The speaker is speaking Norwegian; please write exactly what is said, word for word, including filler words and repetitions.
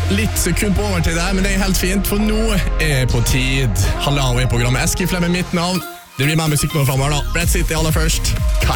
litt sekund på over til deg, men det er helt fint, for nå er på tid. Hallo i programmet Eskiflem med mitt navn. Det blir mer musikk nå fremover da. Brett City aller først. Kai.